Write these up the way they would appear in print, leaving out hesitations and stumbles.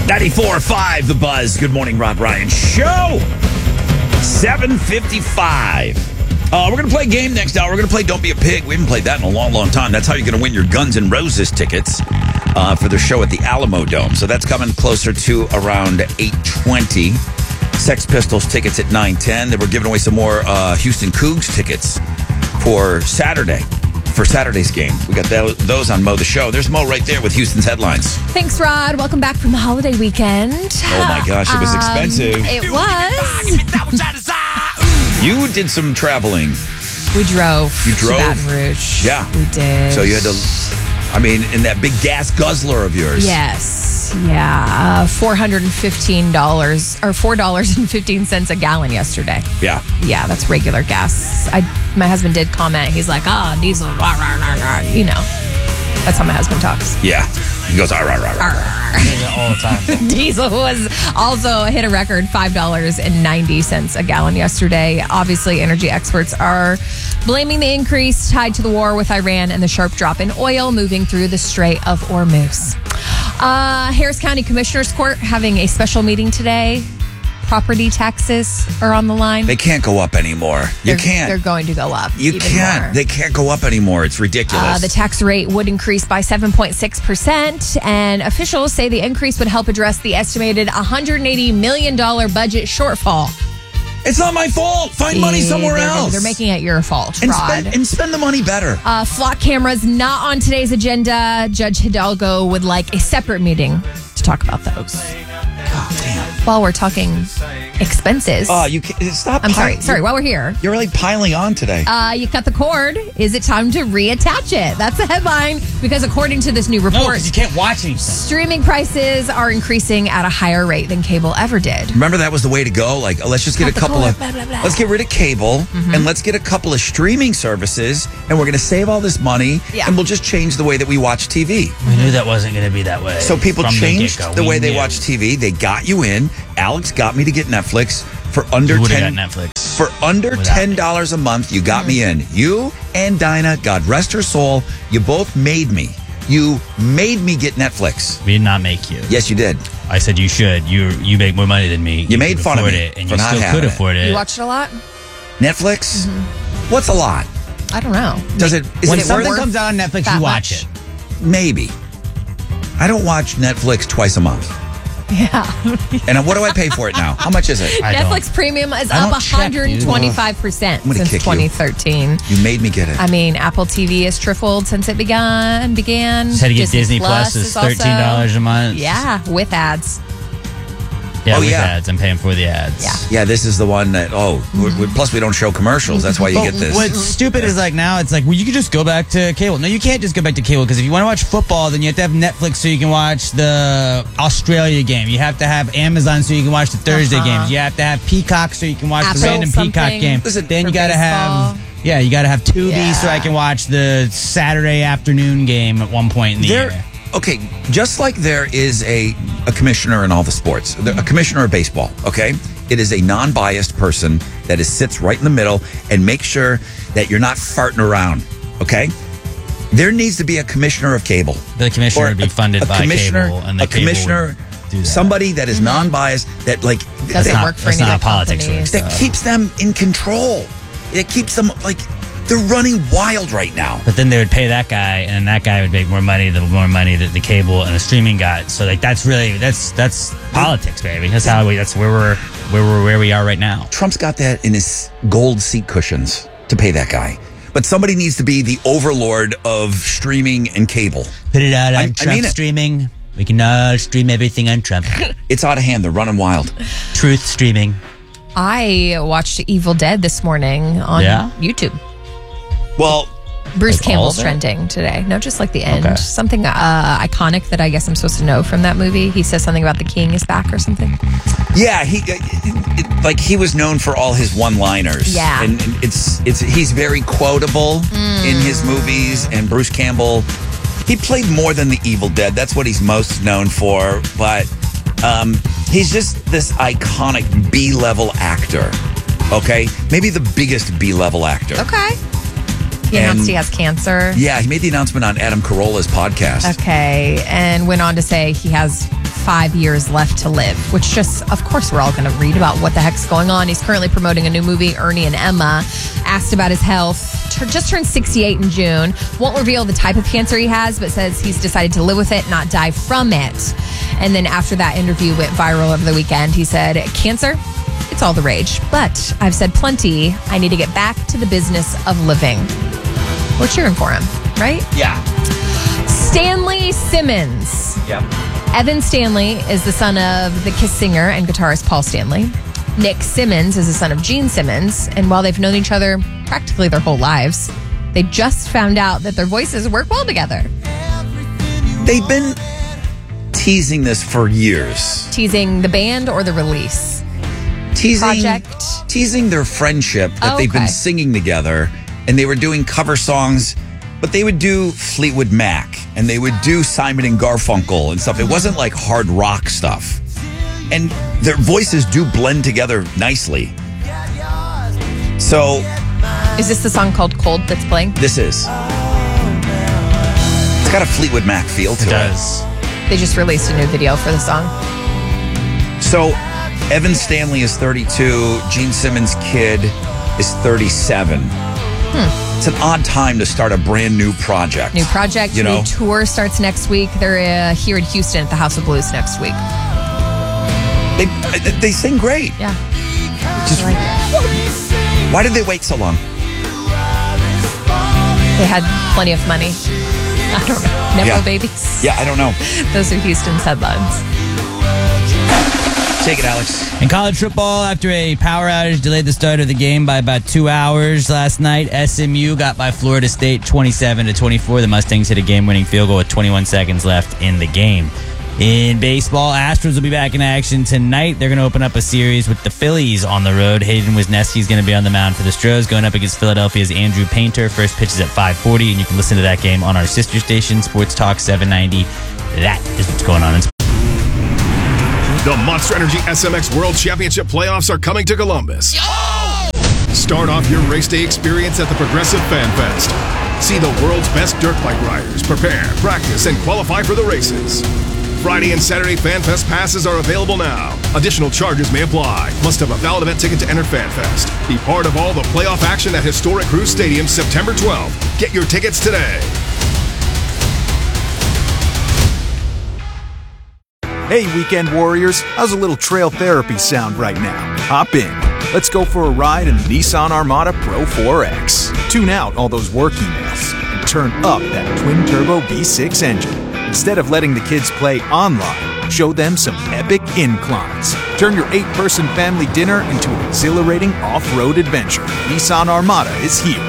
94.5 The Buzz. Good morning, Rob Ryan Show. 7:55. We're going to play a game next hour. We're going to play Don't Be a Pig. We haven't played that in a long, long time. That's how you're going to win your Guns N' Roses tickets for the show at the Alamo Dome. So that's coming closer to around 8:20. Sex Pistols tickets at 9:10. Then we're giving away some more Houston Cougs tickets for Saturday. For Saturday's game. We got those on Mo the Show. There's Mo right there with Houston's headlines. Thanks, Rod. Welcome back from the holiday weekend. Oh, my gosh. It was expensive. It was. You did some traveling. We drove. You drove? To Baton Rouge. Yeah. We did. So you had to, in that big gas guzzler of yours. Yes. Yeah. $415 or $4.15 a gallon yesterday. Yeah. Yeah, that's regular gas. My husband did comment. He's like, diesel. Rah, rah, rah, rah. You know, that's how my husband talks. Yeah. He goes, rah, rah, rah, rah. All the time. Diesel was also hit a record $5.90 a gallon yesterday. Obviously, energy experts are blaming the increase tied to the war with Iran and the sharp drop in oil moving through the Strait of Hormuz. Harris County Commissioners Court having a special meeting today. Property taxes are on the line. They can't go up anymore. You can't. They're going to go up. You can't. More. They can't go up anymore. It's ridiculous. The tax rate would increase by 7.6%, and officials say the increase would help address the estimated $180 million budget shortfall. It's not my fault. Find money somewhere else. They're making it your fault, and Rod. spend the money better. Flock cameras not on today's agenda. Judge Hidalgo would like a separate meeting to talk about those. God damn. While we're talking expenses. You can't stop. I'm sorry. While we're here, you're really piling on today. You cut the cord. Is it time to reattach it? That's the headline because according to this new report, No, because you can't watch anything. Streaming prices are increasing at a higher rate than cable ever did. Remember that was the way to go? Like, let's just get a couple of, let's get rid of cable and let's get a couple of streaming services and we're going to save all this money and we'll just change the way that we watch TV. We knew that wasn't going to be that way. So people changed the way they knew. watch TV. They got you in. Alex got me to get Netflix for under You $10. got Netflix. For under $10 a month, you got me in. You and Dinah, God rest her soul, you both made me. You made me get Netflix. We did not make you. Yes, you did. I said you should. You make more money than me. You made could fun of afford me it, and for you not still having could it. afford it. You watched it a lot? Netflix? What's a lot? I don't know. Does it? Is When it something worth? comes out on Netflix, that you watch much? it. Maybe. I don't watch Netflix twice a month. Yeah. And what do I pay for it now? How much is it? I Netflix Premium is I up don't check, dude. 125% gonna since kick you. 2013. You made me get it. I mean, Apple TV has tripled since it began. Just had to get Disney Plus is $13 a month. Yeah, with ads. Yeah, Oh, with yeah. ads. I'm paying for the ads. Yeah. Yeah, this is the one that, plus we don't show commercials. That's why you get this. What's stupid is like now it's like, well, you can just go back to cable. No, you can't just go back to cable because if you want to watch football, then you have to have Netflix so you can watch the Australia game. You have to have Amazon so you can watch the Thursday games. You have to have Peacock so you can watch Apple the random Peacock something game. Listen, then you for got to baseball. have, you got to have Tubi Yeah. so I can watch the Saturday afternoon game at one point in the year. Okay, just like there is a commissioner in all the sports, a commissioner of baseball, okay? It is a non-biased person that sits right in the middle and makes sure that you're not farting around, okay? There needs to be a commissioner of cable. The commissioner Or would be funded by commissioner, cable, and the a cable commissioner, would do that. somebody that is non-biased, that like Doesn't that, work for that's any not of the how politics companies. works. that keeps them in control. It keeps them like they're running wild right now. But then they would pay that guy, and then that guy would make more money, the more money that the cable and the streaming got. So like that's politics, baby. That's where we are right now. Trump's got that in his gold seat cushions to pay that guy. But somebody needs to be the overlord of streaming and cable. Put it out on I mean Trump it. streaming. We can all stream everything on Trump. It's out of hand. They're running wild. Truth streaming. I watched Evil Dead this morning on YouTube. Well, Bruce Like all Campbell's of it? trending today. No, just like the end. Okay. Something iconic that I guess I'm supposed to know from that movie. He says something about the king is back or something. yeah, he was known for all his one-liners. Yeah. and he's very quotable in his movies. And Bruce Campbell, he played more than the Evil Dead. That's what he's most known for. But he's just this iconic B-level actor. Okay, maybe the biggest B-level actor. Okay. He announced he has cancer. Yeah, he made the announcement on Adam Carolla's podcast. Okay, and went on to say he has 5 years left to live, which just, of course, we're all going to read about what the heck's going on. He's currently promoting a new movie, Ernie and Emma. Asked about his health. Just turned 68 in June. Won't reveal the type of cancer he has, but says he's decided to live with it, not die from it. And then after that interview went viral over the weekend, he said, cancer, it's all the rage. But I've said plenty. I need to get back to the business of living. We're cheering for him, right? Yeah. Stanley Simmons. Yep. Evan Stanley is the son of the Kiss singer and guitarist Paul Stanley. Nick Simmons is the son of Gene Simmons. And while they've known each other practically their whole lives, they just found out that their voices work well together. They've been teasing this for years. Teasing the band or the release? Project? Teasing their friendship that they've been singing together. And they were doing cover songs, but they would do Fleetwood Mac and they would do Simon and Garfunkel and stuff. It wasn't like hard rock stuff. And their voices do blend together nicely. So, is this the song called Cold that's playing? This is. It's got a Fleetwood Mac feel to it. It does. They just released a new video for the song. So, Evan Stanley is 32. Gene Simmons' kid is 37. It's an odd time to start a brand new project. New project, new tour starts next week. They're here in Houston at the House of Blues next week. They sing great. Yeah. Just, why did they wait so long? They had plenty of money. I don't know. Nepo babies. Yeah, I don't know. Those are Houston's headlines. Take it, Alex. In college football, after a power outage delayed the start of the game by about 2 hours last night, SMU got by Florida State 27-24. The Mustangs hit a game-winning field goal with 21 seconds left in the game. In baseball, Astros will be back in action tonight. They're going to open up a series with the Phillies on the road. Hayden Wisniewski is going to be on the mound for the Stros, going up against Philadelphia's Andrew Painter. First pitch is at 5:40, and you can listen to that game on our sister station, Sports Talk 790. That is what's going on in sports. The Monster Energy SMX World Championship playoffs are coming to Columbus. Start off your race day experience at the Progressive Fan Fest. See the world's best dirt bike riders prepare, practice, and qualify for the races. Friday and Saturday Fan Fest passes are available now. Additional charges may apply. Must have a valid event ticket to enter Fan Fest. Be part of all the playoff action at Historic Cruise Stadium September 12th. Get your tickets today. Hey, weekend warriors, how's a little trail therapy sound right now? Hop in. Let's go for a ride in the Nissan Armada Pro 4X. Tune out all those work emails and turn up that twin-turbo V6 engine. Instead of letting the kids play online, show them some epic inclines. Turn your 8-person family dinner into an exhilarating off-road adventure. Nissan Armada is here.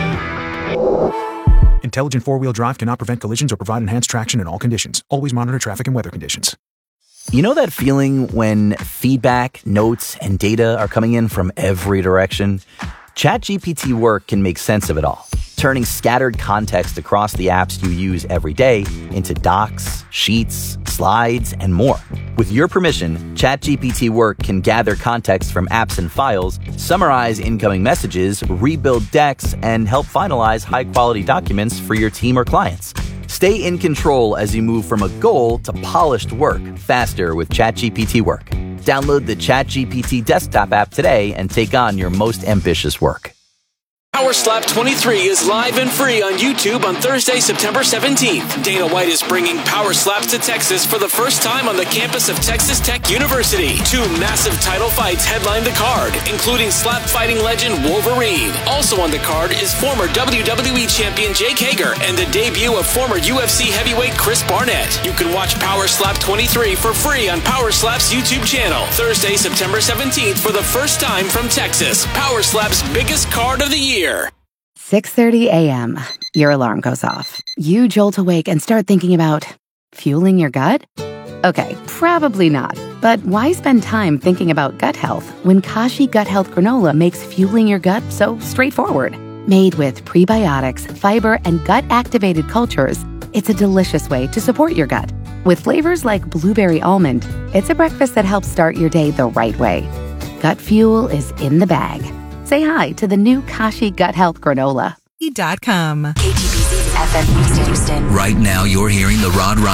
Intelligent four-wheel drive cannot prevent collisions or provide enhanced traction in all conditions. Always monitor traffic and weather conditions. You know that feeling when feedback, notes, and data are coming in from every direction? ChatGPT Work can make sense of it all, turning scattered context across the apps you use every day into docs, sheets, slides, and more. With your permission, ChatGPT Work can gather context from apps and files, summarize incoming messages, rebuild decks, and help finalize high-quality documents for your team or clients. Stay in control as you move from a goal to polished work faster with ChatGPT Work. Download the ChatGPT desktop app today and take on your most ambitious work. Power Slap 23 is live and free on YouTube on Thursday, September 17th. Dana White is bringing Power Slaps to Texas for the first time on the campus of Texas Tech University. 2 massive title fights headline the card, including slap fighting legend Wolverine. Also on the card is former WWE champion Jake Hager and the debut of former UFC heavyweight Chris Barnett. You can watch Power Slap 23 for free on Power Slap's YouTube channel. Thursday, September 17th for the first time from Texas. Power Slap's biggest card of the year. 6:30 a.m. Your alarm goes off. You jolt awake and start thinking about fueling your gut? Okay, probably not. But why spend time thinking about gut health when Kashi Gut Health Granola makes fueling your gut so straightforward? Made with prebiotics, fiber, and gut-activated cultures, it's a delicious way to support your gut. With flavors like blueberry almond, it's a breakfast that helps start your day the right way. Gut fuel is in the bag. Say hi to the new Kashi Gut Health Granola. KTBZ FM Houston. Right now, you're hearing the Rod Ryan